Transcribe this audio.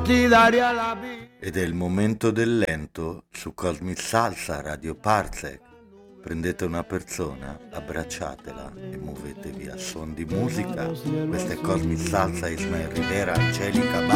ti daría la vida. Ed è il momento del lento su Cosmic Salsa Radio Parsec. Prendete una persona, abbracciatela e muovetevi a suon di musica. Questa è Cosmic Salsa, Ismael Rivera, Angelica